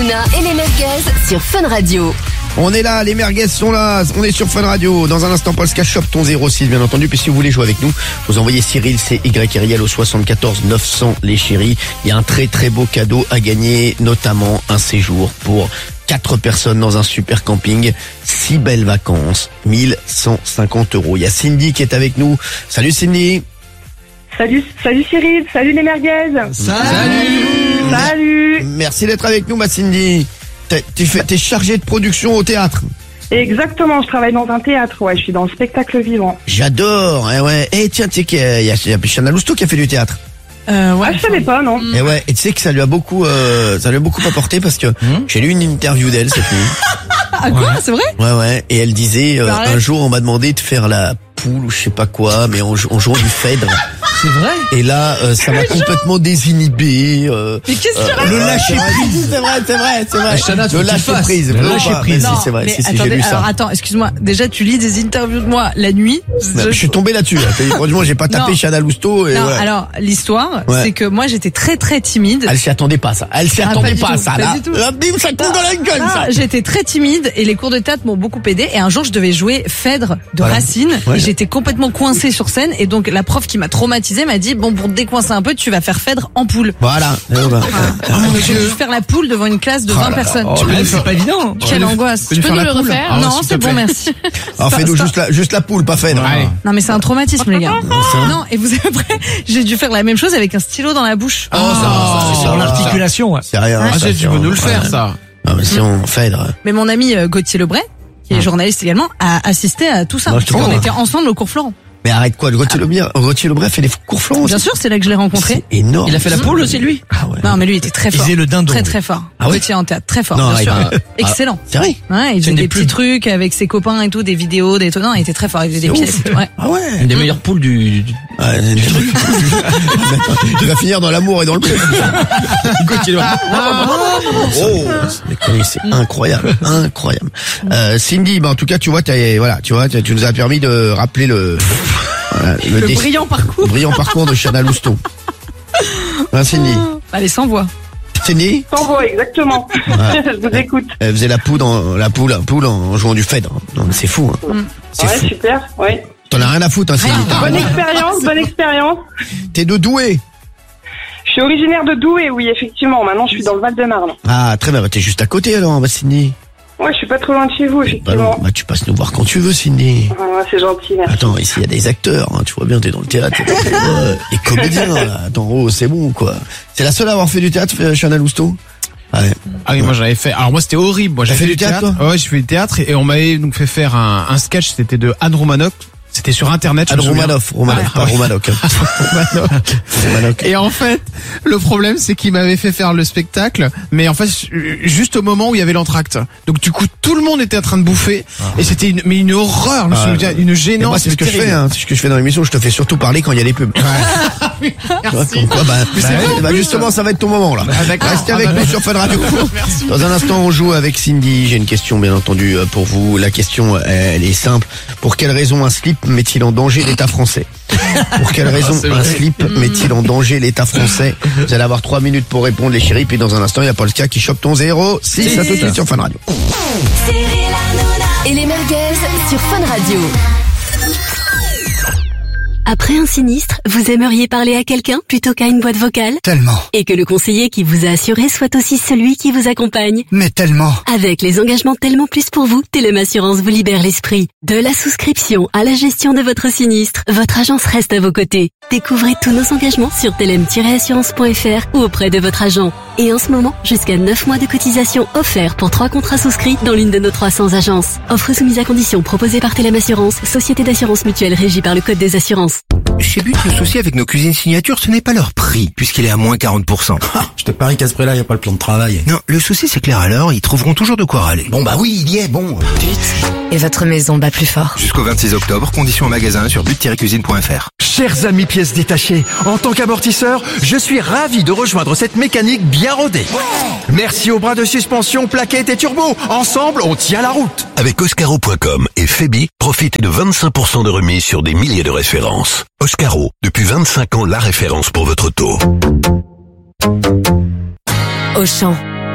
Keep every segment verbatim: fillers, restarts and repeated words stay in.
Hanouna et les merguez sur Fun Radio. On est là, les merguez sont là, on est sur Fun Radio. Dans un instant, Polska Shop ton zéro six, bien entendu. Puis si vous voulez jouer avec nous, vous envoyez Cyril, c'est Y R I L au soixante-quatorze neuf cents, les chéris. Il y a un très très beau cadeau à gagner, notamment un séjour pour quatre personnes dans un super camping. Six belles vacances, mille cent cinquante euros. Il y a Cindy qui est avec nous. Salut Cindy. Salut, salut Cyril, salut les merguez. Salut. Salut. Merci d'être avec nous, ma Cindy. T'es, t'es, fait, t'es chargée de production au théâtre. Exactement, je travaille dans un théâtre, ouais, je suis dans le spectacle vivant. J'adore, eh ouais. Eh tiens, tu sais qu'il y a, il y a, il y a Chana Lousteau qui a fait du théâtre. Euh, ouais, ah, je savais pas, non. Et ouais, et tu sais que ça lui a beaucoup, euh, ça lui a beaucoup apporté parce que mmh. j'ai lu une interview d'elle cette nuit. Ah quoi, ouais. C'est vrai? Ouais, ouais. Et elle disait, euh, un jour on m'a demandé de faire la poule ou je sais pas quoi, mais en, en jouant du Phèdre. C'est vrai? Et là, euh, ça m'a complètement désinhibé. Euh, mais qu'est-ce que euh, tu Le lâcher prise. C'est vrai, c'est vrai, c'est vrai. Chana, le lâcher prise. Le lâcher prise. Non, c'est vrai. Mais si, si, attendez, j'ai lu ça. alors attends, excuse-moi. Déjà, tu lis des interviews de moi la nuit. Je, je suis tombé là-dessus. Là. Franchement, j'ai pas tapé Chana Lousteau. Et non, ouais. alors l'histoire, ouais. c'est que moi j'étais très très timide. Elle s'y attendait pas ça. Elle s'y ah, attendait pas, pas, tout, ça. Pas là, là, bim, ça tombe dans la gueule. Ah, ça. J'étais très timide et les cours de théâtre m'ont beaucoup aidé. Et un jour, je devais jouer Phèdre de voilà. Racine. Ouais. Et j'étais complètement coincée sur scène. Et donc la prof qui m'a traumatisée m'a dit bon, pour te décoincer un peu, tu vas faire Phèdre en poule. Voilà. Ah, oh mon Dieu. Je vais faire la poule devant une classe de vingt oh personnes. Oh, tu c'est pas évident. Quelle angoisse. Tu peux nous le refaire? Non, c'est bon, merci. Alors fais-nous juste la, juste la poule, pas Phèdre. Non mais c'est un traumatisme les gars. Non, et vous après, j'ai dû faire la même chose avec un stylo dans la bouche. Oh, ça, c'est sur l'articulation. Ouais. C'est rien. Ah, tu veux nous le faire ça? Ah, mais c'est en Phèdre. Mais mon ami Gauthier Lebray, qui est journaliste également, a assisté à tout ça. On était ensemble au cours Florent. Mais arrête quoi, le Gauthier Lebray, Gauthier Lebray fait des cours Florent aussi. Bien sûr, c'est là que je l'ai rencontré. C'est énorme. Il a fait la poule aussi, lui? Ah ouais. Non, mais lui, il était très fort. Il faisait le dindon. Très, très fort. Ah ouais? Gauthier en théâtre, très fort, non, bien sûr. ah, excellent. C'est vrai? Ouais, il faisait des petits trucs avec ses copains et tout, des vidéos, des trucs. Non, il était très fort, il faisait des pièces. Ouais. Ah ouais. Une des meilleures poules du, du... Ouais, du truc. Tu vas finir dans l'amour et dans le cul. Gauthier Lebray. Oh, c'est incroyable, incroyable. Euh, Cindy, bah, en tout cas, tu vois, t'as, voilà, tu vois, tu nous as permis de rappeler le, voilà, le, le dé- brillant parcours. Le brillant parcours de Chana Lousteau. Hein, Cindy? Allez, sans voix. Cindy? Sans voix, exactement. Ouais. Je vous écoute. Elle faisait la poule en, la poule, la poule en jouant du Phèdre. Non, mais c'est fou, hein. Mm. C'est ouais, fou. super, ouais. T'en as rien à foutre, hein, Cindy. Bonne expérience, bonne expérience. T'es de Douai? Je suis originaire de Douai, oui, effectivement. Maintenant, je suis dans le Val-de-Marne. Ah, très bien. Bah, t'es juste à côté, alors, bah, Cindy. Ouais, je suis pas trop loin de chez vous, effectivement. Bah, bah tu passes nous voir quand tu veux, Cindy. Ah, c'est gentil, merci. Attends, ici, il y a des acteurs, hein. Tu vois bien, t'es dans le théâtre. euh, des comédiens, là. Attends, oh, c'est bon, quoi. C'est la seule à avoir fait du théâtre, Chana Lousteau? Ouais. Ah oui, moi j'avais fait. Alors moi c'était horrible. Moi j'ai fait, fait du théâtre. théâtre ouais, j'ai fait du théâtre et on m'avait donc fait faire un, un sketch. C'était de Anne Romanoff. C'était sur internet. Anne Romanoff, Romanoff, ah, pas ouais. Romanoff. Romanoff. Et en fait, le problème c'est qu'il m'avait fait faire le spectacle, mais en fait juste au moment où il y avait l'entracte. Donc du coup tout le monde était en train de bouffer ah, et c'était une, mais une horreur, je me ah, souviens, une gênance. Moi c'est ce que terrible. je fais, hein. C'est ce que je fais dans l'émission. Je te fais surtout parler quand il y a les pubs. Ouais. Merci. Quoi, bah, bah, bah, bah justement, ça va être ton moment là. Ah, restez avec nous sur Fun Radio. Merci. Dans un instant, on joue avec Cindy. J'ai une question, bien entendu, pour vous. La question, elle est simple. Pour quelle raison un slip met-il en danger l'État français? Pour quelle raison un slip met-il en danger l'État français? Vous allez avoir trois minutes pour répondre, les chéris. Puis dans un instant, il y a Polska qui chope ton zéro six. À tout de suite sur Fun Radio. Et les merguez sur Fun Radio. Après un sinistre, vous aimeriez parler à quelqu'un plutôt qu'à une boîte vocale? Tellement. Et que le conseiller qui vous a assuré soit aussi celui qui vous accompagne? Mais tellement. Avec les engagements Tellement Plus pour vous, Telem Assurance vous libère l'esprit. De la souscription à la gestion de votre sinistre, votre agence reste à vos côtés. Découvrez tous nos engagements sur telem tiret assurance point f r ou auprès de votre agent. Et en ce moment, jusqu'à neuf mois de cotisation offerts pour trois contrats souscrits dans l'une de nos trois cents agences. Offre soumise à condition proposée par Telem Assurance, société d'assurance mutuelle régie par le Code des assurances. Chez But, le souci avec nos cuisines signatures, ce n'est pas leur prix, puisqu'il est à moins quarante pour cent. Ah, je te parie qu'à ce prix-là, il n'y a pas le plan de travail. Non, le souci c'est clair alors, ils trouveront toujours de quoi râler. Bon bah oui, il y est, bon. Et votre maison bat plus fort. Jusqu'au vingt-six octobre, conditions en magasin sur but tiret cuisine point f r. Chers amis pièces détachées, en tant qu'amortisseur, je suis ravi de rejoindre cette mécanique bien rodée. Merci aux bras de suspension, plaquettes et turbo. Ensemble, on tient la route. Avec Oscaro point com et Febi, profitez de vingt-cinq pour cent de remise sur des milliers de références. Oscaro, depuis vingt-cinq ans, la référence pour votre auto. Auchan.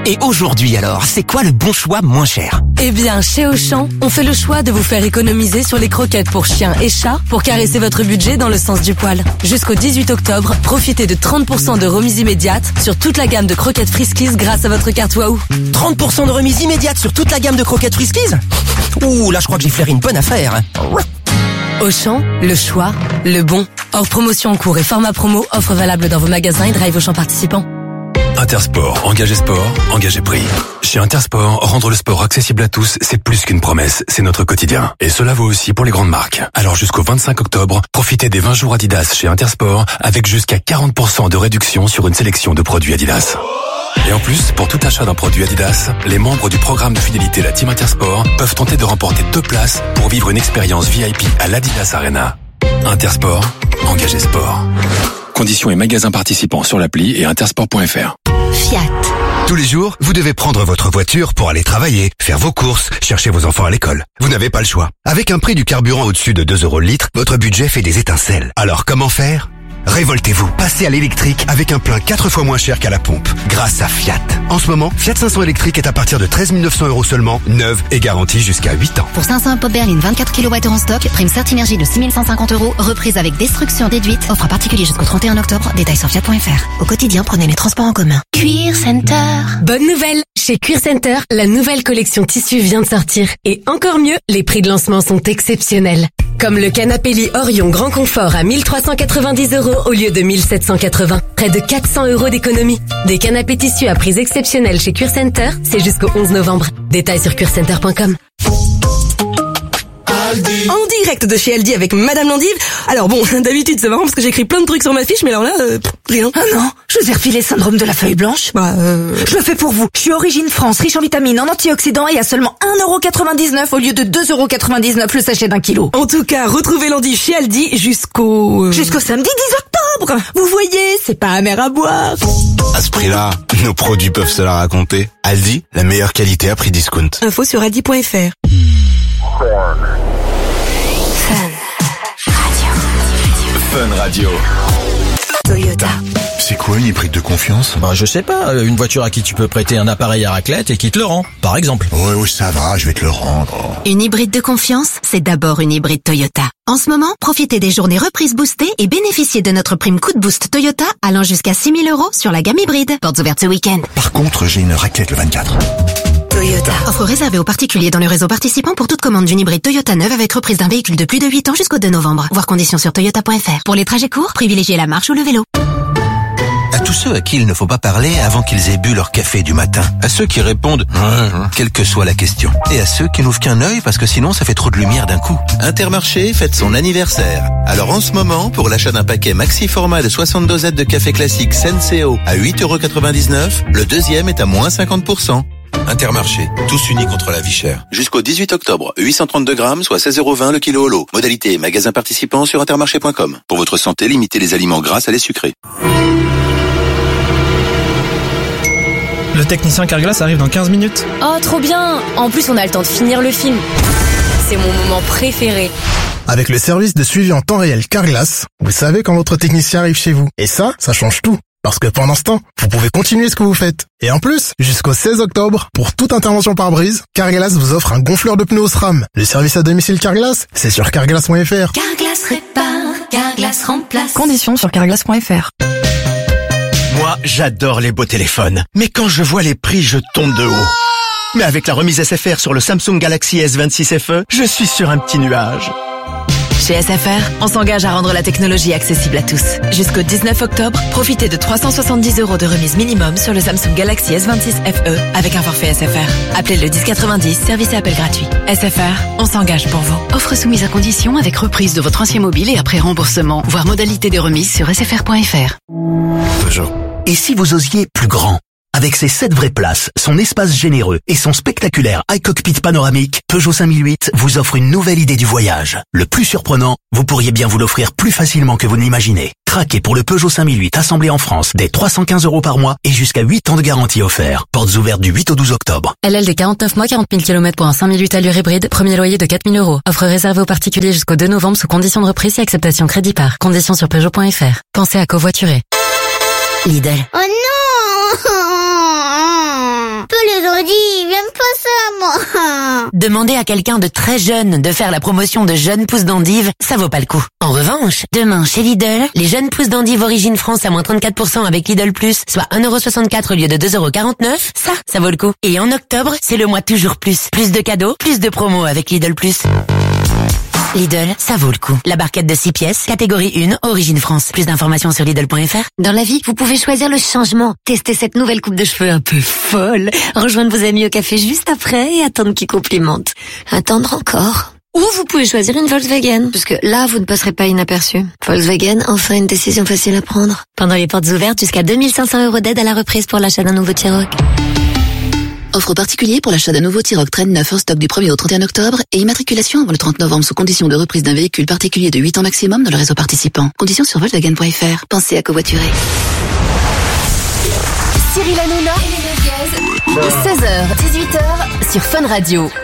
Et aujourd'hui alors, c'est quoi le bon choix moins cher? Eh bien, chez Auchan, on fait le choix de vous faire économiser sur les croquettes pour chiens et chats pour caresser votre budget dans le sens du poil. Jusqu'au dix-huit octobre, profitez de trente pour cent de remise immédiate sur toute la gamme de croquettes Friskies grâce à votre carte Wahoo. trente pour cent de remise immédiate sur toute la gamme de croquettes Friskies? Ouh, là je crois que j'ai flairé une bonne affaire. Auchan, le choix, le bon. Hors promotion en cours et format promo, offre valable dans vos magasins et drive Auchan participants. Intersport, engagé sport, engagé prix. Chez Intersport, rendre le sport accessible à tous, c'est plus qu'une promesse, c'est notre quotidien. Et cela vaut aussi pour les grandes marques. Alors jusqu'au vingt-cinq octobre, profitez des vingt jours Adidas chez Intersport avec jusqu'à quarante pour cent de réduction sur une sélection de produits Adidas. Et en plus, pour tout achat d'un produit Adidas, les membres du programme de fidélité La Team Intersport peuvent tenter de remporter deux places pour vivre une expérience V I P à l'Adidas Arena. Intersport, engagé sport. Conditions et magasins participants sur l'appli et intersport point f r. Fiat. Tous les jours, vous devez prendre votre voiture pour aller travailler, faire vos courses, chercher vos enfants à l'école. Vous n'avez pas le choix. Avec un prix du carburant au-dessus de deux euros le litre, votre budget fait des étincelles. Alors comment faire ? Révoltez-vous, passez à l'électrique avec un plein quatre fois moins cher qu'à la pompe, grâce à Fiat. En ce moment, Fiat cinq cents électrique est à partir de treize mille neuf cents euros seulement, neuve et garantie jusqu'à huit ans. Pour cinq cents pop berline vingt-quatre kilowattheures en stock, prime Certinergie de six mille cent cinquante euros, reprise avec destruction déduite, offre à particulier jusqu'au trente et un octobre, détails sur fiat point f r. Au quotidien, prenez les transports en commun. Cuir Center. Bonne nouvelle! Chez Cuir Center, la nouvelle collection tissu vient de sortir. Et encore mieux, les prix de lancement sont exceptionnels. Comme le canapé lit Orion Grand Confort à mille trois cent quatre-vingt-dix euros au lieu de mille sept cent quatre-vingts. Près de quatre cents euros d'économie. Des canapés tissus à prix exceptionnels chez Cuir Center, c'est jusqu'au onze novembre. Détails sur cuir center point com. En direct de chez Aldi avec Madame Landive. Alors bon, d'habitude c'est marrant parce que j'écris plein de trucs sur ma fiche, mais alors là, euh, pff, rien. Ah non, je vous ai refilé syndrome de la feuille blanche. Bah euh... Je le fais pour vous. Je suis Origine France, riche en vitamines, en antioxydants et à seulement un euro quatre-vingt-dix-neuf au lieu de deux euros quatre-vingt-dix-neuf le sachet d'un kilo. En tout cas, retrouvez Landive chez Aldi jusqu'au... Euh... Jusqu'au samedi dix octobre. Vous voyez, c'est pas amer à boire. À ce prix-là, nos produits peuvent se la raconter. Aldi, la meilleure qualité à prix discount. Info sur aldi point f r. Fun Radio. Toyota. C'est quoi une hybride de confiance? Bah je sais pas, une voiture à qui tu peux prêter un appareil à raclette et qui te le rend, par exemple. Ouais, ouais, ça va, je vais te le rendre. Une hybride de confiance, c'est d'abord une hybride Toyota. En ce moment, profitez des journées reprises boostées et bénéficiez de notre prime coup de boost Toyota allant jusqu'à six mille euros sur la gamme hybride. Portes ouvertes ce week-end. Par contre, j'ai une raclette le vingt-quatre. Toyota. Offre réservée aux particuliers dans le réseau participant pour toute commande d'une hybride Toyota neuve avec reprise d'un véhicule de plus de huit ans jusqu'au deux novembre. Voir conditions sur toyota point f r. Pour les trajets courts, privilégiez la marche ou le vélo. À tous ceux à qui il ne faut pas parler avant qu'ils aient bu leur café du matin. À ceux qui répondent « quelle que soit la question ». Et à ceux qui n'ouvrent qu'un œil parce que sinon ça fait trop de lumière d'un coup. Intermarché fête son anniversaire. Alors en ce moment, pour l'achat d'un paquet maxi format de soixante dosettes de café classique Senseo à huit euros quatre-vingt-dix-neuf, le deuxième est à moins cinquante pour cent. Intermarché, tous unis contre la vie chère. Jusqu'au dix-huit octobre, huit cent trente-deux grammes, soit seize euros vingt le kilo holo. Modalité magasin participant sur intermarché point com. Pour votre santé, limitez les aliments gras à les sucrés. Le technicien Carglass arrive dans quinze minutes. Oh, trop bien! En plus, on a le temps de finir le film. C'est mon moment préféré. Avec le service de suivi en temps réel Carglass, vous savez quand votre technicien arrive chez vous. Et ça, ça change tout. Parce que pendant ce temps, vous pouvez continuer ce que vous faites. Et en plus, jusqu'au seize octobre, pour toute intervention par brise, Carglass vous offre un gonfleur de pneus au SRAM. Le service à domicile Carglass, c'est sur carglass point f r. Carglass répare, Carglass remplace. Conditions sur carglass point f r. Moi, j'adore les beaux téléphones. Mais quand je vois les prix, je tombe de haut. Mais avec la remise S F R sur le Samsung Galaxy S vingt-six F E, je suis sur un petit nuage. Chez S F R, on s'engage à rendre la technologie accessible à tous. Jusqu'au dix-neuf octobre, profitez de trois cent soixante-dix euros de remise minimum sur le Samsung Galaxy S vingt-six F E avec un forfait S F R. Appelez le dix quatre-vingt-dix, service et appel gratuit. S F R, on s'engage pour vous. Offre soumise à condition avec reprise de votre ancien mobile et après remboursement. Voir modalité de remise sur s f r point f r. Peugeot. Et si vous osiez plus grand? Avec ses sept vraies places, son espace généreux et son spectaculaire iCockpit panoramique, Peugeot cinq mille huit vous offre une nouvelle idée du voyage. Le plus surprenant, vous pourriez bien vous l'offrir plus facilement que vous ne l'imaginez. Craquez pour le Peugeot cinq mille huit assemblé en France dès trois cent quinze euros par mois et jusqu'à huit ans de garantie offert. Portes ouvertes du huit au douze octobre. L L D quarante-neuf mois, quarante mille kilomètres pour un cinq mille huit allure hybride, premier loyer de quatre mille euros. Offre réservée aux particuliers jusqu'au deux novembre sous conditions de reprise et acceptation crédit par. Conditions sur peugeot point f r. Pensez à covoiturer. Lidl. Oh non! Peu les Andy, j'aime pas ça, moi. Demander à quelqu'un de très jeune de faire la promotion de jeunes pousses d'endives, ça vaut pas le coup. En revanche, demain chez Lidl, les jeunes pousses d'endives Origine France à moins trente-quatre pour cent avec Lidl Plus, soit un euro soixante-quatre au lieu de deux euros quarante-neuf, ça, ça vaut le coup. Et en octobre, c'est le mois toujours plus. Plus de cadeaux, plus de promos avec Lidl Plus. Lidl, ça vaut le coup. La barquette de six pièces, catégorie un, Origine France. Plus d'informations sur Lidl point F R. Dans la vie, vous pouvez choisir le changement. Tester cette nouvelle coupe de cheveux un peu folle. Rejoindre vos amis au café juste après et attendre qu'ils complimentent. Attendre encore. Ou vous pouvez choisir une Volkswagen, parce que là, vous ne passerez pas inaperçu. Volkswagen, enfin une décision facile à prendre. Pendant les portes ouvertes, jusqu'à deux mille cinq cents euros d'aide à la reprise pour l'achat d'un nouveau T-Roc. Offre particulier pour l'achat d'un nouveau T-Roc Traîne neuf en stock du premier au trente et un octobre et immatriculation avant le trente novembre sous condition de reprise d'un véhicule particulier de huit ans maximum dans le réseau participant. Conditions sur Volkswagen point F R. Pensez à covoiturer. Cyril Hanouna, seize heures, dix-huit heures sur Fun Radio.